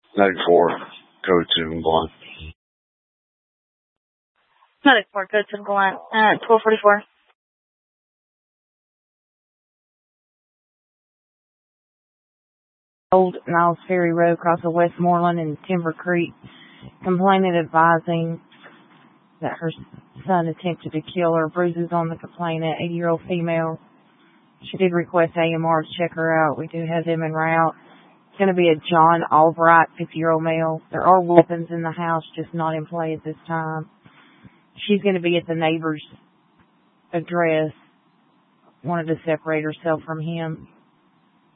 94, code 2 and Blunt. 94, code 2 and Blunt. 1244. Old Niles Ferry Road, across of Westmoreland and Timber Creek. Complainant advising that her son attempted to kill her. Bruises on the complainant, 80-year-old female. She did request AMR to check her out. We do have them en route. It's going to be a John Albright, 50-year-old male. There are weapons in the house, just not in play at this time. She's going to be at the neighbor's address. Wanted to separate herself from him.